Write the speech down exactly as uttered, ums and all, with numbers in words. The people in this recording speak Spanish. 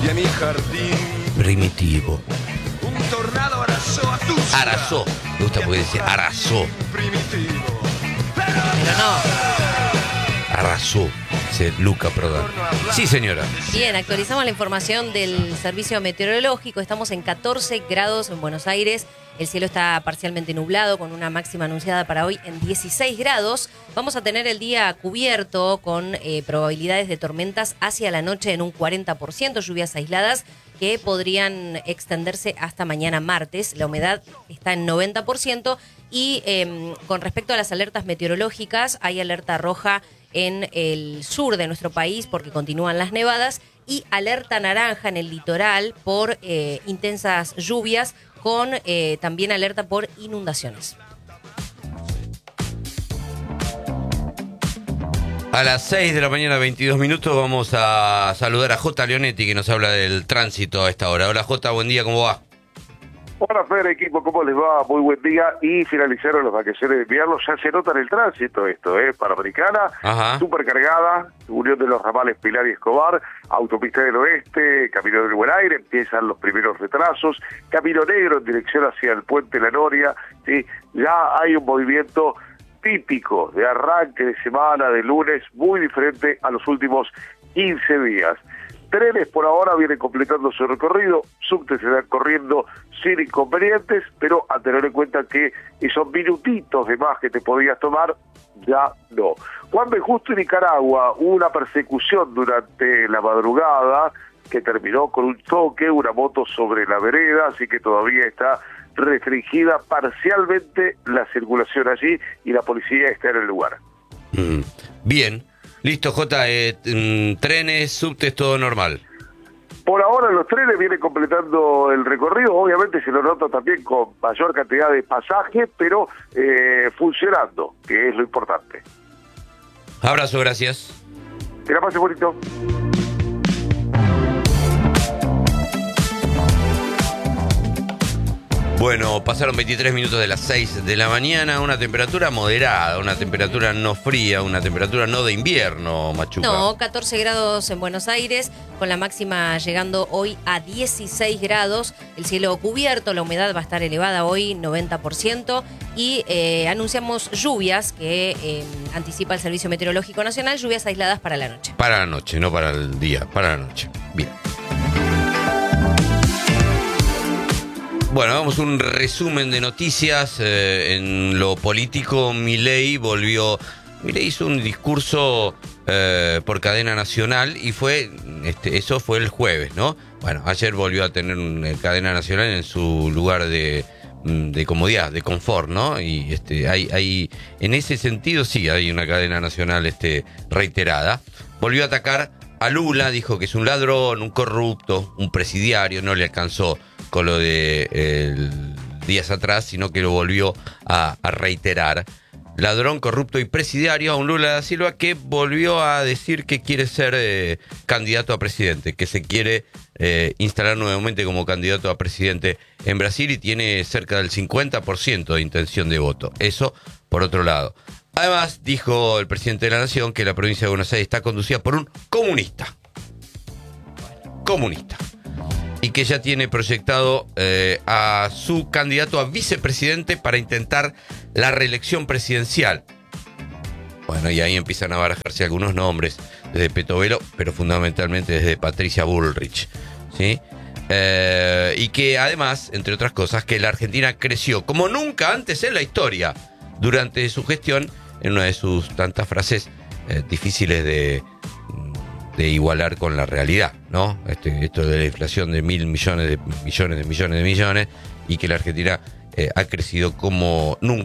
y a mi jardín Primitivo. un tornado arrasó a tu ciudad. Arrasó. Me gusta porque dice arrasó. Primitivo. Pero no. Arrasó. Dice Luca Prodan. Sí, señora. Bien, actualizamos la información del servicio meteorológico. Estamos en catorce grados en Buenos Aires. El cielo está parcialmente nublado con una máxima anunciada para hoy en dieciséis grados. Vamos a tener el día cubierto con eh, probabilidades de tormentas hacia la noche en un cuarenta por ciento, lluvias aisladas que podrían extenderse hasta mañana martes. La humedad está en noventa por ciento y eh, con respecto a las alertas meteorológicas, hay alerta roja en el sur de nuestro país porque continúan las nevadas y alerta naranja en el litoral por eh, intensas lluvias con eh, también alerta por inundaciones. A las seis de la mañana, veintidós minutos, vamos a saludar a J. Leonetti, que nos habla del tránsito a esta hora. Hola, J, buen día, ¿cómo va? Hola, Fer, equipo, ¿cómo les va? Muy buen día. Y finalizaron las vacaciones de invierno. Ya se nota en el tránsito esto, ¿eh? Panamericana, Ajá. súper cargada, unión de los ramales Pilar y Escobar, autopista del Oeste, Camino del Buen Aire, empiezan los primeros retrasos, Camino Negro en dirección hacia el Puente La Noria, ¿sí? Ya hay un movimiento típico de arranque de semana, de lunes, muy diferente a los últimos quince días. Trenes por ahora vienen completando su recorrido, subtes se van corriendo sin inconvenientes, pero a tener en cuenta que esos minutitos de más que te podías tomar, ya no. Juan B. Justo en Nicaragua, hubo una persecución durante la madrugada que terminó con un choque, una moto sobre la vereda, así que todavía está restringida parcialmente la circulación allí y la policía está en el lugar. Mm, bien. Listo, J. Eh, mm, trenes, subtes, todo normal. Por ahora los trenes vienen completando el recorrido, obviamente se lo nota también con mayor cantidad de pasajes, pero eh, funcionando, que es lo importante. Abrazo, gracias. Que la pase bonito. Bueno, pasaron veintitrés minutos de las seis de la mañana, una temperatura moderada, una temperatura no fría, una temperatura no de invierno, Machuca. No, catorce grados en Buenos Aires, con la máxima llegando hoy a dieciséis grados. El cielo cubierto, la humedad va a estar elevada hoy, noventa por ciento. Y eh, anunciamos lluvias que eh, anticipa el Servicio Meteorológico Nacional, lluvias aisladas para la noche. Para la noche, no para el día, para la noche. Bien. Bueno, vamos a un resumen de noticias. Eh, en lo político, Milei volvió... Milei hizo un discurso eh, por cadena nacional y fue este, eso fue el jueves, ¿no? Bueno, ayer volvió a tener una cadena nacional en su lugar de, de comodidad, de confort, ¿no? Y este, hay, hay, en ese sentido sí hay una cadena nacional este, reiterada. Volvió a atacar a Lula, dijo que es un ladrón, un corrupto, un presidiario, no le alcanzó con lo de eh, días atrás, sino que lo volvió a, a reiterar. Ladrón, corrupto y presidiario a un Lula da Silva que volvió a decir que quiere ser eh, candidato a presidente, que se quiere eh, instalar nuevamente como candidato a presidente en Brasil y tiene cerca del cincuenta por ciento de intención de voto. Eso por otro lado. Además, dijo el presidente de la Nación que la provincia de Buenos Aires está conducida por un comunista. Comunista. Y que ya tiene proyectado eh, a su candidato a vicepresidente para intentar la reelección presidencial. Bueno, y ahí empiezan a barajarse algunos nombres, desde Petovelo, pero fundamentalmente desde Patricia Bullrich, ¿sí? Eh, y que además, entre otras cosas, que la Argentina creció como nunca antes en la historia durante su gestión, en una de sus tantas frases eh, difíciles de... de igualar con la realidad, ¿no? Este, esto de la inflación de mil millones de millones de millones de millones y que la Argentina eh, ha crecido como nunca.